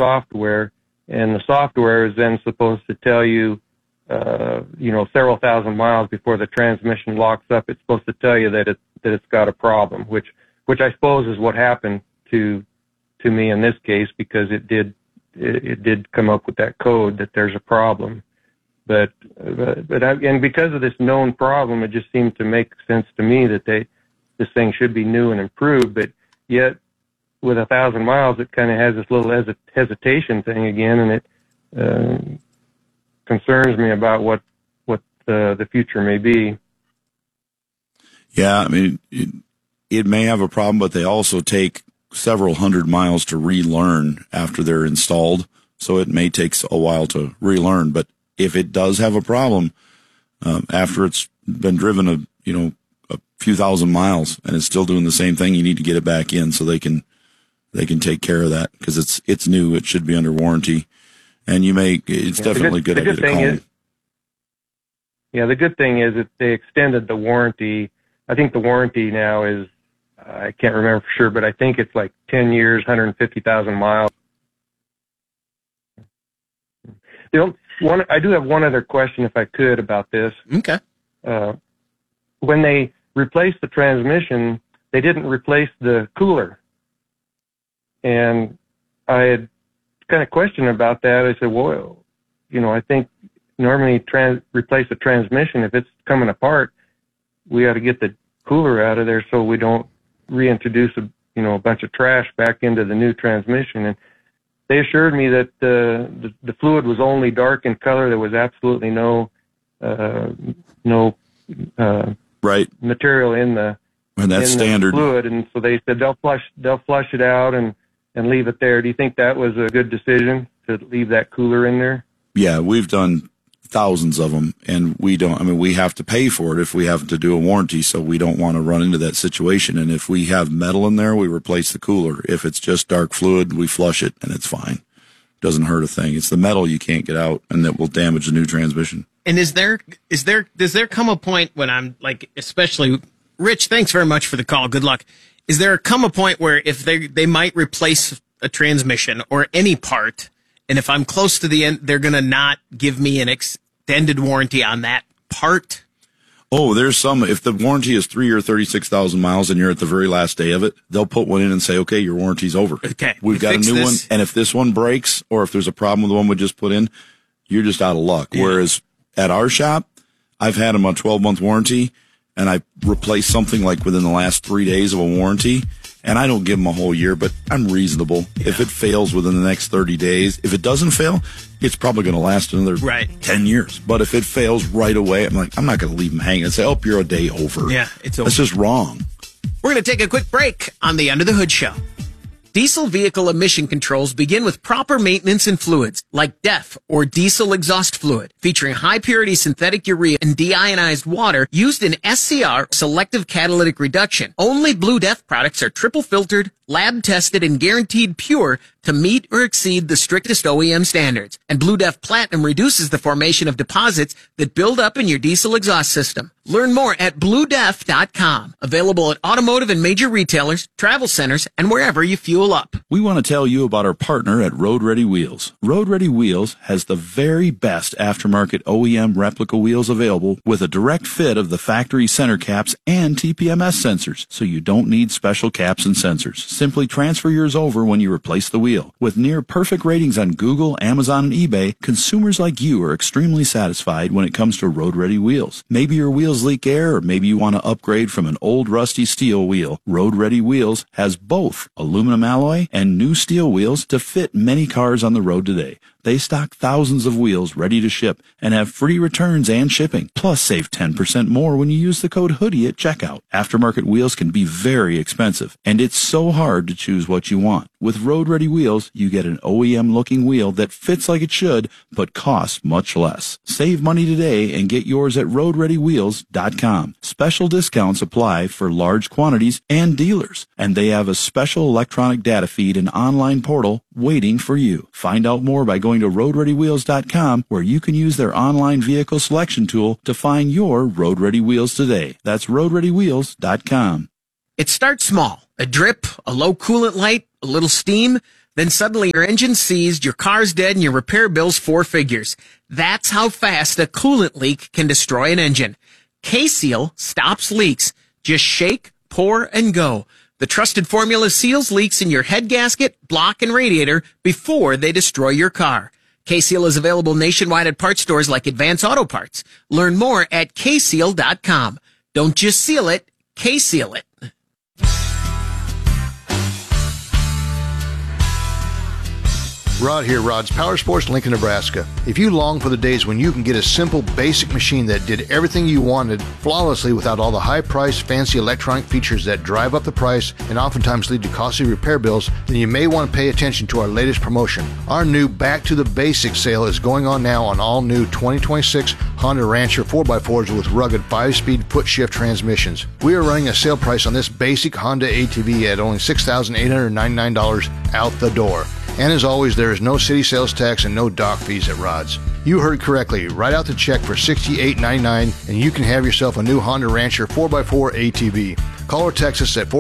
software, and the software is then supposed to tell you, several thousand miles before the transmission locks up, it's supposed to tell you that it's got a problem, which I suppose is what happened to me in this case, because it did come up with that code that there's a problem. But because of this known problem, it just seemed to make sense to me that this thing should be new and improved. But yet, with 1,000 miles, it kind of has this little hesitation thing again, and it concerns me about what the future may be. Yeah, I mean, it may have a problem, but they also take several hundred miles to relearn after they're installed, so it may take a while to relearn. But if it does have a problem after it's been driven a few thousand miles and it's still doing the same thing, you need to get it back in so they can take care of that, because it's new. It should be under warranty, and it's definitely a good idea to call them. Yeah, the good thing is that they extended the warranty. I think the warranty now is, I can't remember for sure, but I think it's like 10 years, 150,000 miles. I do have one other question, if I could, about this. Okay. When they replaced the transmission, they didn't replace the cooler. And I had kind of questioned about that. I said, well, I think normally replace the transmission. If it's coming apart, we ought to get the cooler out of there so we don't reintroduce a bunch of trash back into the new transmission. And they assured me that the fluid was only dark in color. There was absolutely no material in the standard fluid, and so they said they'll flush it out and leave it there. Do you think that was a good decision to leave that cooler in there? Yeah, we've done thousands of them, and we have to pay for it if we have to do a warranty, so we don't want to run into that situation. And if we have metal in there, we replace the cooler. If it's just dark fluid, we flush it, and it's fine. Doesn't hurt a thing. It's the metal you can't get out, and that will damage the new transmission. And does there come a point when I'm like, especially Rich, thanks very much for the call. Good luck. Is there come a point where if they might replace a transmission or any part, and if I'm close to the end, they're going to not give me an extended warranty on that part? Oh, there's some. If the warranty is 3 or 36,000 miles and you're at the very last day of it, they'll put one in and say, okay, your warranty's over. Okay. We've got a new one. And if this one breaks or if there's a problem with the one we just put in, you're just out of luck. Yeah. Whereas at our shop, I've had them on 12-month warranty, and I replaced something like within the last 3 days of a warranty. And I don't give them a whole year, but I'm reasonable. Yeah. If it fails within the next 30 days, if it doesn't fail, it's probably going to last another 10 years. But if it fails right away, I'm not going to leave them hanging and say, oh, you're a day over. Yeah, it's over. That's just wrong. We're going to take a quick break on the Under the Hood Show. Diesel vehicle emission controls begin with proper maintenance and fluids, like DEF, or diesel exhaust fluid, featuring high-purity synthetic urea and deionized water used in SCR, selective catalytic reduction. Only Blue DEF products are triple-filtered, lab-tested, and guaranteed pure to meet or exceed the strictest OEM standards. And Blue DEF Platinum reduces the formation of deposits that build up in your diesel exhaust system. Learn more at BlueDef.com. Available at automotive and major retailers, travel centers, and wherever you fuel up. We want to tell you about our partner at Road Ready Wheels. Road Ready Wheels has the very best aftermarket OEM replica wheels available with a direct fit of the factory center caps and TPMS sensors, so you don't need special caps and sensors. Simply transfer yours over when you replace the wheel. With near perfect ratings on Google, Amazon, and eBay, consumers like you are extremely satisfied when it comes to Road Ready Wheels. Maybe your wheels leak air, or maybe you want to upgrade from an old rusty steel wheel. Road Ready Wheels has both aluminum alloy and new steel wheels to fit many cars on the road today. They stock thousands of wheels ready to ship and have free returns and shipping. Plus, save 10% more when you use the code HOODIE at checkout. Aftermarket wheels can be very expensive, and it's so hard to choose what you want. With Road Ready Wheels, you get an OEM-looking wheel that fits like it should, but costs much less. Save money today and get yours at RoadReadyWheels.com. Special discounts apply for large quantities and dealers, and they have a special electronic data feed and online portal waiting for you. Find out more by going to RoadReadyWheels.com, where you can use their online vehicle selection tool to find your Road Ready Wheels today. That's RoadReadyWheels.com. It starts small. A drip, a low coolant light, a little steam. Then suddenly your engine's seized, your car's dead, and your repair bill's 4 figures. That's how fast a coolant leak can destroy an engine. K-Seal stops leaks. Just shake, pour, and go. The trusted formula seals leaks in your head gasket, block, and radiator before they destroy your car. K-Seal is available nationwide at parts stores like Advance Auto Parts. Learn more at kseal.com. Don't just seal it, K-Seal it. Rod here, Rod's Power Sports, Lincoln, Nebraska. If you long for the days when you can get a simple, basic machine that did everything you wanted flawlessly without all the high-priced, fancy electronic features that drive up the price and oftentimes lead to costly repair bills, then you may want to pay attention to our latest promotion. Our new Back to the Basics sale is going on now on all new 2026 Honda Rancher 4x4s with rugged 5-speed foot-shift transmissions. We are running a sale price on this basic Honda ATV at only $6,899 out the door. And as always, there is no city sales tax and no dock fees at Rod's. You heard correctly. Write out the check for $68.99 and you can have yourself a new Honda Rancher 4x4 ATV. Call or text us at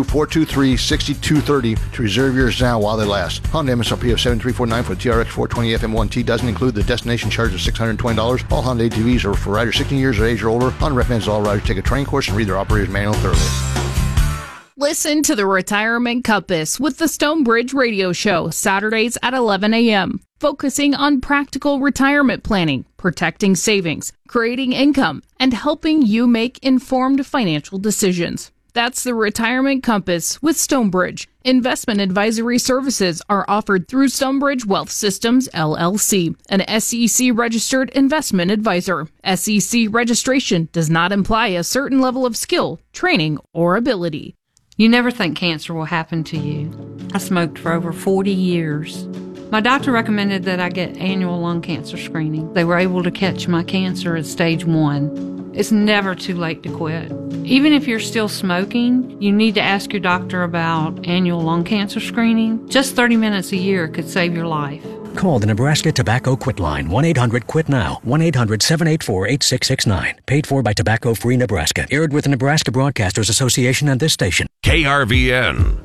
402-423-6230 to reserve yours now while they last. Honda MSRP of $7,349 for the TRX 420 FM1T doesn't include the destination charge of $620. All Honda ATVs are for riders 16 years of age or older. Honda recommends all riders take a training course and read their operator's manual thoroughly. Listen to the Retirement Compass with the Stonebridge Radio Show, Saturdays at 11 a.m., focusing on practical retirement planning, protecting savings, creating income, and helping you make informed financial decisions. That's the Retirement Compass with Stonebridge. Investment advisory services are offered through Stonebridge Wealth Systems, LLC, an SEC-registered investment advisor. SEC registration does not imply a certain level of skill, training, or ability. You never think cancer will happen to you. I smoked for over 40 years. My doctor recommended that I get annual lung cancer screening. They were able to catch my cancer at stage 1. It's never too late to quit. Even if you're still smoking, you need to ask your doctor about annual lung cancer screening. Just 30 minutes a year could save your life. Call the Nebraska Tobacco Quit Line, 1-800-QUIT-NOW, 1-800-784-8669. Paid for by Tobacco Free Nebraska. Aired with the Nebraska Broadcasters Association and this station. KRVN.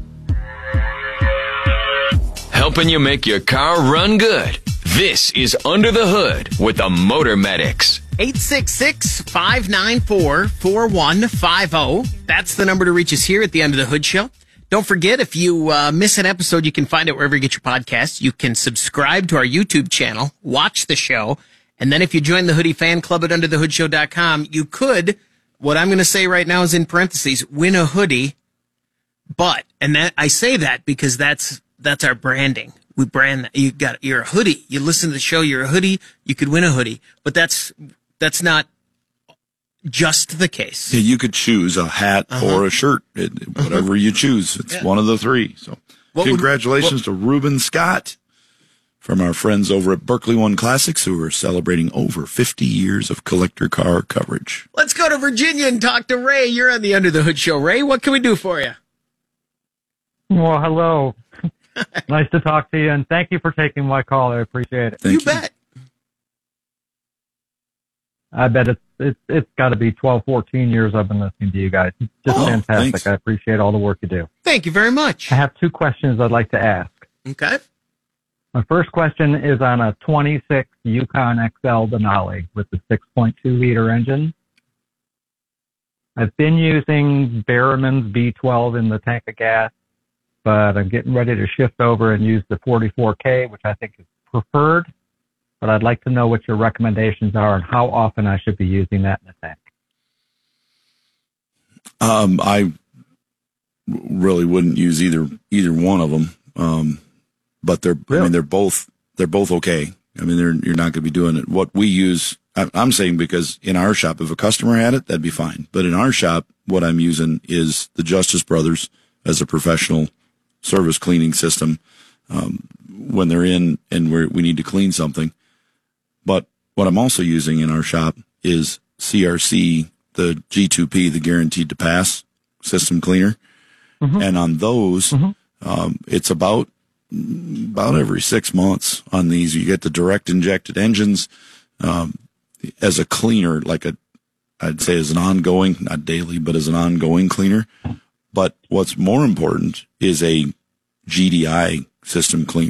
Helping you make your car run good. This is Under the Hood with the Motor Medics. 866-594-4150. That's the number to reach us here at the Under the Hood Show. Don't forget, if you miss an episode, you can find it wherever you get your podcasts. You can subscribe to our YouTube channel, watch the show, and then if you join the Hoodie Fan Club at UnderTheHoodShow.com, you could, what I'm going to say right now is in parentheses, win a hoodie. But, and that I say that because that's our branding. We brand that. You're a hoodie. You listen to the show, you're a hoodie, you could win a hoodie. But that's not just the case. Yeah, you could choose a hat or a shirt, whatever you choose. It's one of the three. So congratulations to Ruben Scott from our friends over at Berkeley One Classics, who are celebrating over 50 years of collector car coverage. Let's go to Virginia and talk to Ray. You're on the Under the Hood Show. Ray, what can we do for you? Well, hello. Nice to talk to you, and thank you for taking my call. I appreciate it. You bet. I bet it's got to be 12, 14 years I've been listening to you guys. It's just fantastic. Thanks. I appreciate all the work you do. Thank you very much. I have 2 questions I'd like to ask. Okay. My first question is on a 26 Yukon XL Denali with the 6.2 liter engine. I've been using Berriman's B12 in the tank of gas, but I'm getting ready to shift over and use the 44K, which I think is preferred. But I'd like to know what your recommendations are and how often I should be using that in the tank. I really wouldn't use either one of them. But they're both okay. I mean, you're not going to be doing it. What we use, I'm saying, because in our shop, if a customer had it, that'd be fine. But in our shop, what I'm using is the Justice Brothers as a professional service cleaning system when they're in and we need to clean something. But what I'm also using in our shop is CRC, the G2P, the Guaranteed to Pass system cleaner. Mm-hmm. And on those, it's about every 6 months on these. You get the direct injected engines as a cleaner, I'd say as an ongoing, not daily, but as an ongoing cleaner. But what's more important is a GDI system clean.